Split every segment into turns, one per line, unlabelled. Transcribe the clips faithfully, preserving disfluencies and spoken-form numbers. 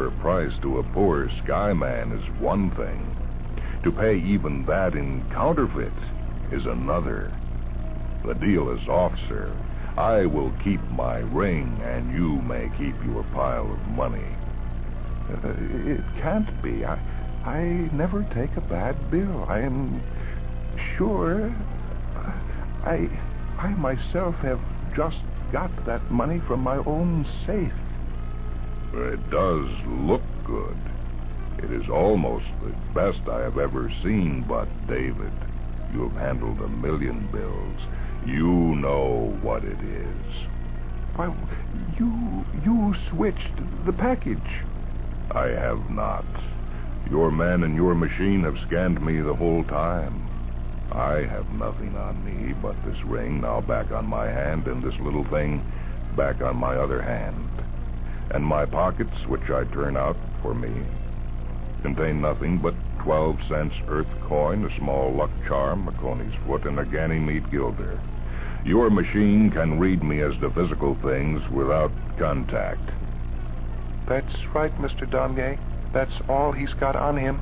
lower price to a poor skyman is one thing. To pay even that in counterfeit is another. The deal is off, sir. I will keep my ring, and you may keep your pile of money.
Uh, it can't be. I, I never take a bad bill. I am sure. I, I myself have just got that money from my own safe.
It does look good. It is almost the best I have ever seen, but, David, you have handled a million bills. You know what it is.
Why, you, you switched the package.
I have not. Your man and your machine have scanned me the whole time. I have nothing on me but this ring now back on my hand and this little thing back on my other hand. And my pockets, which I turn out for me, contain nothing but twelve cents earth coin, a small luck charm, a coney's foot, and a Ganymede guilder. Your machine can read me as to physical things without contact.
That's right, Mister Domye. That's all he's got on him.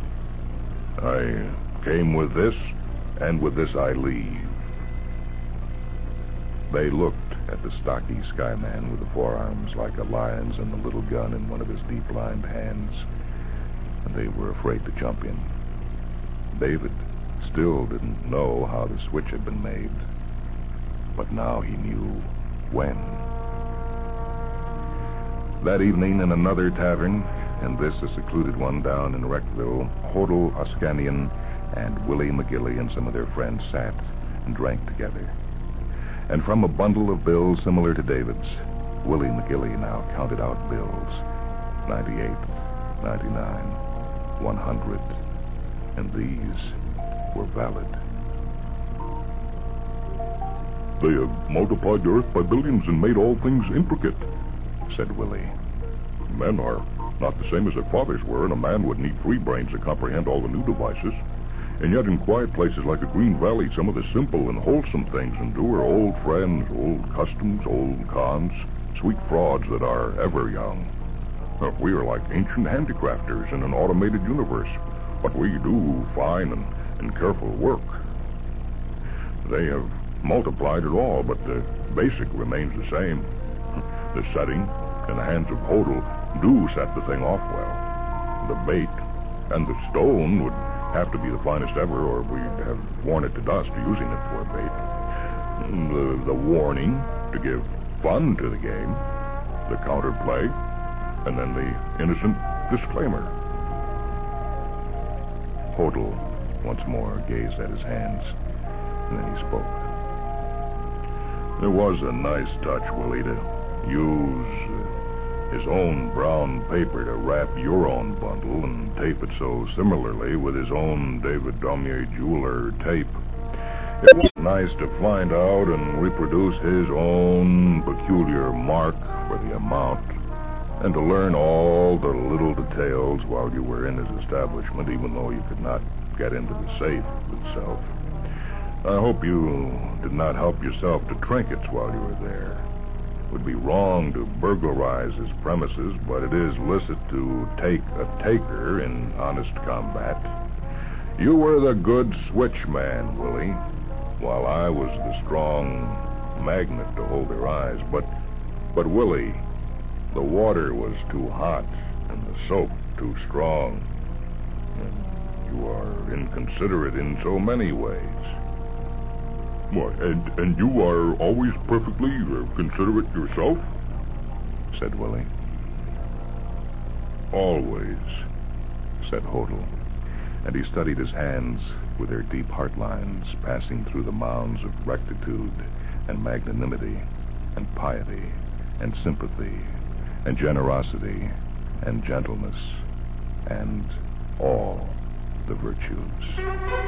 I came with this, and with this I leave. They looked at the stocky skyman with the forearms like a lion's and the little gun in one of his deep-lined hands, and they were afraid to jump in. David still didn't know how the switch had been made, but now he knew when. That evening in another tavern, and this a secluded one down in Wreckville, Hodel Oskanian and Willie McGilly and some of their friends sat and drank together. And from a bundle of bills similar to David's, Willie McGilly now counted out bills. ninety-eight, ninety-nine, one hundred. And these were valid.
They have multiplied the earth by billions and made all things intricate,
said Willie.
Men are not the same as their fathers were, and a man would need three brains to comprehend all the new devices. And yet in quiet places like the Green Valley, some of the simple and wholesome things endure. Old friends, old customs, old cons, sweet frauds that are ever young. Uh, we are like ancient handicrafters in an automated universe, but we do fine and, and careful work. They have multiplied it all, but the basic remains the same. The setting in the hands of Hodel do set the thing off well. The bait and the stone would have to be the finest ever, or we'd have worn it to dust using it for a bait. The, the warning to give fun to the game, the counterplay, and then the innocent disclaimer.
Hodel once more gazed at his hands, and then he spoke. There was a nice touch, Willie, to use uh, his own brown paper to wrap your own bundle and tape it so similarly with his own David Domye jeweler tape. It was nice to find out and reproduce his own peculiar mark for the amount, and to learn all the little details while you were in his establishment, even though you could not get into the safe itself. I hope you did not help yourself to trinkets while you were there. It would be wrong to burglarize his premises, but it is licit to take a taker in honest combat. You were the good switchman, Willie, while I was the strong magnet to hold their eyes. But, but Willie, the water was too hot and the soap too strong. And you are inconsiderate in so many ways.
Why, and, and you are always perfectly uh, considerate yourself?
Said Willie. Always, said Hodel, and he studied his hands with their deep heart lines passing through the mounds of rectitude and magnanimity and piety and sympathy and generosity and gentleness and all the virtues.